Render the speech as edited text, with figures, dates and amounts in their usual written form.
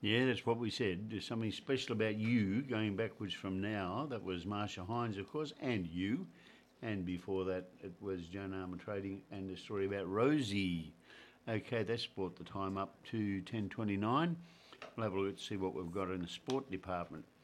Yeah, that's what we said. There's something special about you going backwards from now. That was Marsha Hines, of course, and you. And before that, it was Joan Armour Trading and the story about Rosie. Okay, that's brought the time up to 10:29. We'll have a look to see what we've got in the sport department.